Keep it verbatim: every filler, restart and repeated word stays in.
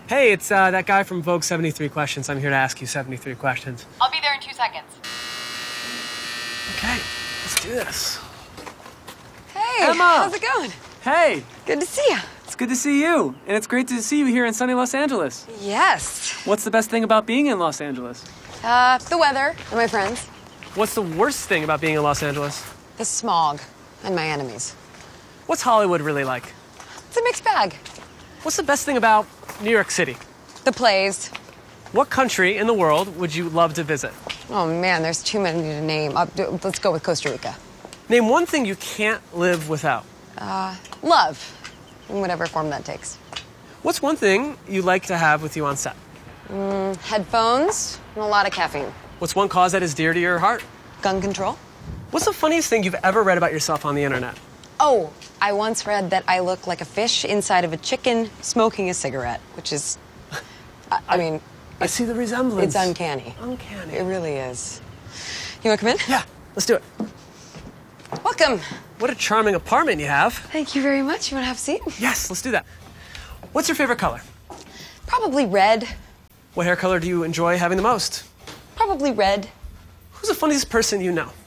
Hey, it's uh, that guy from Vogue seventy-three Questions. I'm here to ask you seventy-three questions. I'll be there in two seconds. Okay, let's do this. Hey, Emma! How's it going? Hey, Good to see you. it's good to see you. And it's great to see you here in sunny Los Angeles. Yes. What's the best thing about being in Los Angeles? Uh, the weather and my friends. What's the worst thing about being in Los Angeles? The smog and my enemies. What's Hollywood really like? It's a mixed bag. What's the best thing about New York City? The plays. What country in the world would you love to visit? Oh man, there's too many to name. Uh, d- let's go with Costa Rica. Name one thing you can't live without. Love, in whatever form that takes. What's one thing you like to have with you on set? Headphones and a lot of caffeine. What's one cause that is dear to your heart? Gun control. What's the funniest thing you've ever read about yourself on the internet? Oh, I once read that I look like a fish inside of a chicken smoking a cigarette, which is, I, I mean, I see the resemblance. it's uncanny. Uncanny. It really is. You want to come in? Yeah, let's do it. Welcome. What a charming apartment you have. Thank you very much. You want to have a seat? Yes, let's do that. What's your favorite color? Probably red. What hair color do you enjoy having the most? Probably red. Who's the funniest person you know?